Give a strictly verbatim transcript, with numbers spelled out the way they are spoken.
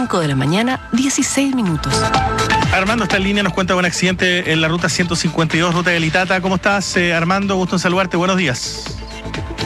cinco de la mañana, dieciséis minutos. Armando está en línea, nos cuenta de un accidente en la ruta ciento cincuenta y dos, ruta de Litata. ¿Cómo estás, eh, Armando? Gusto en saludarte, buenos días.